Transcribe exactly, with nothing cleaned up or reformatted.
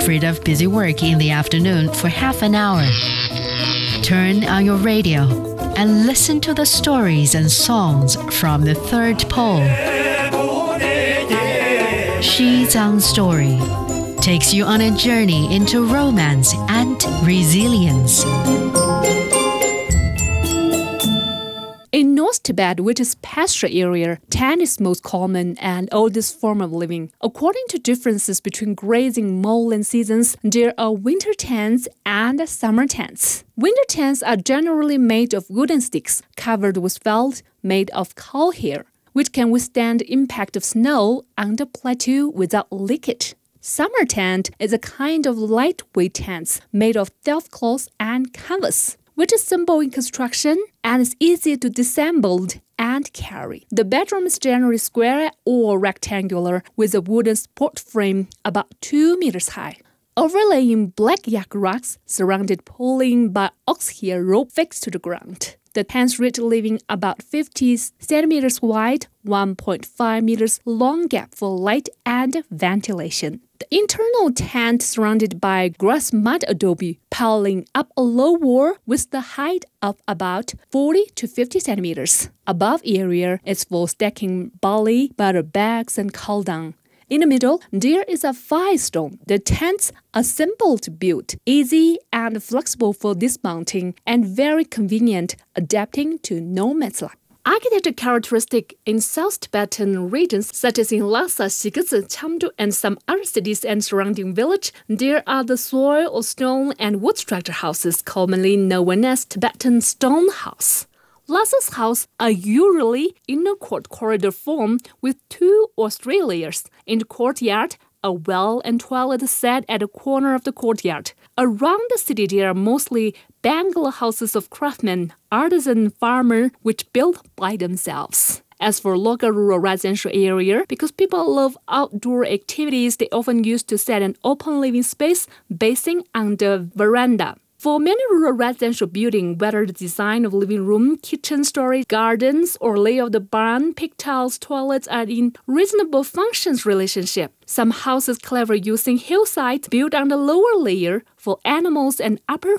Get rid of busy work in the afternoon for half an hour. Turn on your radio and listen to the stories and songs from the third pole. Shizang Story takes you on a journey into romance and resilience. In North Tibet, which is pasture area, tent is most common and oldest form of living. According to differences between grazing moorland seasons, there are winter tents and summer tents. Winter tents are generally made of wooden sticks covered with felt made of cow hair, which can withstand the impact of snow on the plateau without leakage. Summer tent is a kind of lightweight tent made of delft cloth and canvas, which is simple in construction and is easy to disassemble and carry. The bedroom is generally square or rectangular with a wooden support frame about two meters high. Overlaying black yak rocks surrounded pulling by ox hair rope fixed to the ground. The tents reach living about fifty centimeters wide, one point five meters long gap for light and ventilation. The internal tent surrounded by grass mud adobe, piling up a low wall with the height of about forty to fifty centimeters. Above area is for stacking barley, butter bags, and cow dung. In the middle, there is a firestone. The tents are simple to build, easy and flexible for dismounting, and very convenient, adapting to nomad's life. Architecture characteristic in South Tibetan regions such as in Lhasa, Shigeze, Chamdo, and some other cities and surrounding village, there are the soil or stone and wood structure houses commonly known as Tibetan stone house. Lhasa's houses are usually in a court corridor form with two or three layers. In the courtyard, a well and toilet set at the corner of the courtyard. Around the city, there are mostly bungalow houses of craftsmen, artisan farmers, which build by themselves. As for local rural residential area, because people love outdoor activities, they often used to set an open living space basing on the veranda. For many rural residential buildings, whether the design of living room, kitchen, storage, gardens, or layout of the barn, pig tiles, toilets are in reasonable functions relationship. Some houses clever using hillsides built on the lower layer for animals and upper